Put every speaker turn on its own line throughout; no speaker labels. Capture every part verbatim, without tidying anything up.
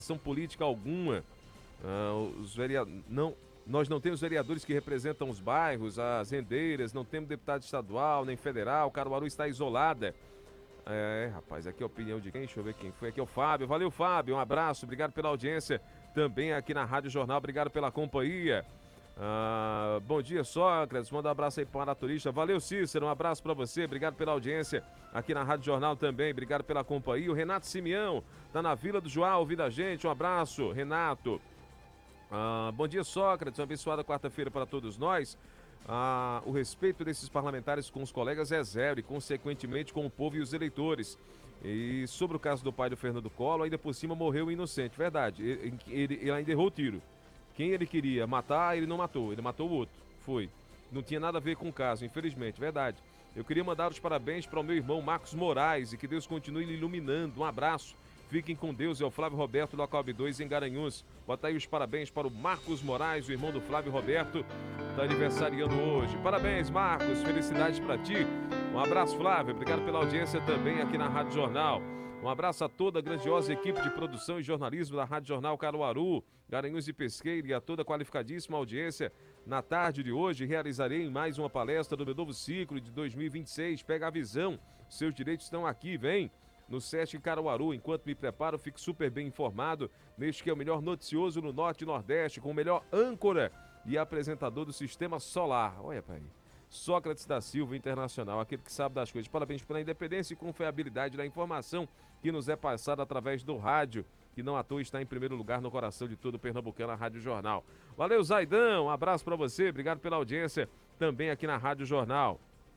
política alguma. Uh, os vereadores, não, nós não temos vereadores que representam os bairros, as rendeiras, não temos deputado estadual nem federal. Caruaru está isolada. É, rapaz, aqui é a opinião de quem? Deixa eu ver quem foi. Aqui é o Fábio. Valeu, Fábio. Um abraço, obrigado pela audiência. Também aqui na Rádio Jornal, obrigado pela companhia. Ah, bom dia, Sócrates. Manda um abraço aí para a turista. Valeu, Cícero. Um abraço para você. Obrigado pela audiência aqui na Rádio Jornal também. Obrigado pela companhia. O Renato Simeão tá na Vila do Joá ouvindo a gente. Um abraço, Renato. Ah, bom dia, Sócrates. Uma abençoada quarta-feira para todos nós. Ah, o respeito desses parlamentares com os colegas é zero e, consequentemente, com o povo e os eleitores. E sobre o caso do pai do Fernando Collor, ainda por cima morreu inocente. Verdade, ele, ele, ele ainda errou o tiro. Quem ele queria matar, ele não matou, ele matou o outro. Foi. Não tinha nada a ver com o caso, infelizmente, verdade. Eu queria mandar os parabéns para o meu irmão Marcos Moraes e que Deus continue lhe iluminando. Um abraço. Fiquem com Deus, é o Flávio Roberto do Acob dois em Garanhuns. Bota aí os parabéns para o Marcos Moraes, o irmão do Flávio Roberto, está aniversariando hoje. Parabéns, Marcos, felicidades para ti. Um abraço, Flávio, obrigado pela audiência também aqui na Rádio Jornal. Um abraço a toda a grandiosa equipe de produção e jornalismo da Rádio Jornal Caruaru, Garanhuns e Pesqueira e a toda a qualificadíssima audiência. Na tarde de hoje realizarei mais uma palestra do meu novo ciclo de dois mil e vinte e seis. Pega a visão, seus direitos estão aqui, vem. No Sesc Caruaru, enquanto me preparo, fico super bem informado neste que é o melhor noticioso no Norte e Nordeste, com o melhor âncora e apresentador do Sistema Solar. Olha, pai. Sócrates da Silva Internacional, aquele que sabe das coisas. Parabéns pela independência e confiabilidade da informação que nos é passada através do rádio, que não à toa está em primeiro lugar no coração de todo pernambucano, a Rádio Jornal. Valeu, Zaidão, um abraço para você, obrigado pela audiência também aqui na Rádio Jornal.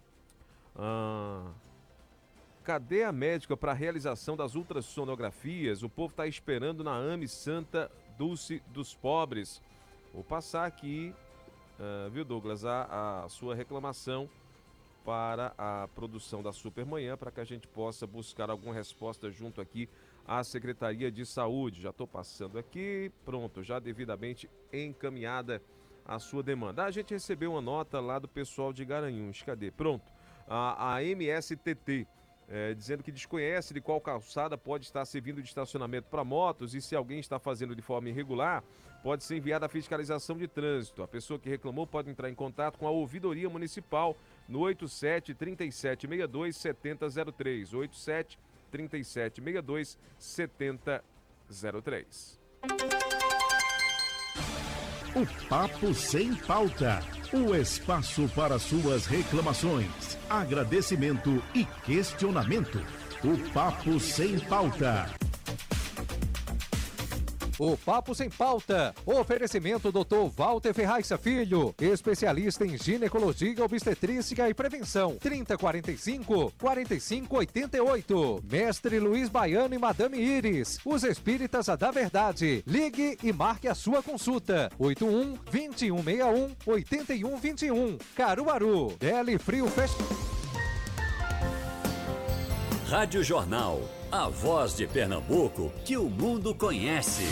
Ah... Cadê a médica para a realização das ultrassonografias? O povo está esperando na A M E Santa Dulce dos Pobres. Vou passar aqui, uh, viu, Douglas, a, a sua reclamação para a produção da Supermanhã, para que a gente possa buscar alguma resposta junto aqui à Secretaria de Saúde. Já estou passando aqui, pronto, já devidamente encaminhada a sua demanda. A gente recebeu uma nota lá do pessoal de Garanhuns, cadê? Pronto, a, a M S T T. É, dizendo que desconhece de qual calçada pode estar servindo de estacionamento para motos e se alguém está fazendo de forma irregular, pode ser enviada a fiscalização de trânsito. A pessoa que reclamou pode entrar em contato com a Ouvidoria Municipal no oito sete, trinta e sete, sessenta e dois, setenta zero três, oito sete, trinta e sete, sessenta e dois, setenta zero três.
O Papo Sem Pauta. O espaço para suas reclamações, agradecimento e questionamento. O Papo Sem Pauta.
O Papo Sem Pauta. Oferecimento doutor Walter Ferraiça Filho, especialista em ginecologia, obstetrícia e prevenção. trinta, quarenta e cinco, quarenta e cinco, oitenta e oito. Mestre Luiz Baiano e Madame Iris, os espíritas da verdade. Ligue e marque a sua consulta. oito um, vinte e um, sessenta e um, oitenta e um, vinte e um. Caruaru. Deli Frio Fest...
Rádio Jornal, a voz de Pernambuco que o mundo conhece.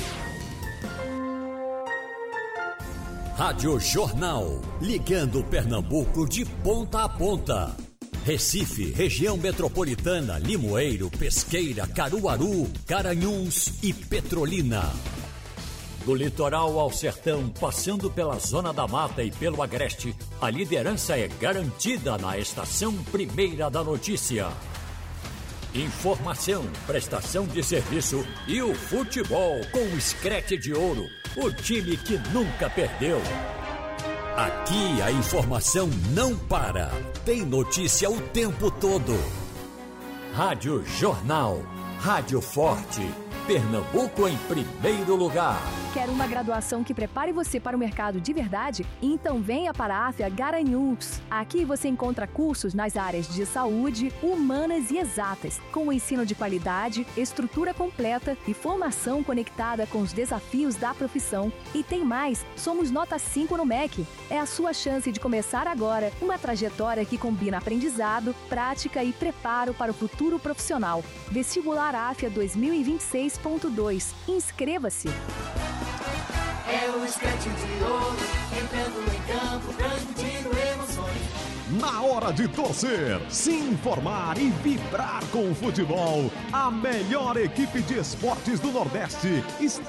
Rádio Jornal, ligando Pernambuco de ponta a ponta. Recife, região metropolitana, Limoeiro, Pesqueira, Caruaru, Garanhuns e Petrolina. Do litoral ao sertão, passando pela Zona da Mata e pelo Agreste, a liderança é garantida na estação Primeira da Notícia. Informação, prestação de serviço e o futebol com o Screte de Ouro, o time que nunca perdeu. Aqui a informação não para, tem notícia o tempo todo. Rádio Jornal, Rádio Forte, Pernambuco em primeiro lugar.
Quer uma graduação que prepare você para o mercado de verdade? Então venha para a AFIA Garanhuns. Aqui você encontra cursos nas áreas de saúde, humanas e exatas, com o ensino de qualidade, estrutura completa e formação conectada com os desafios da profissão. E tem mais, somos nota cinco no M E C. É a sua chance de começar agora uma trajetória que combina aprendizado, prática e preparo para o futuro profissional. Vestibular AFIA dois mil e vinte e seis ponto dois. Inscreva-se!
É o Screte de Ouro, entrando em campo, transmitindo emoções.
Na hora de torcer, se informar e vibrar com o futebol, a melhor equipe de esportes do Nordeste está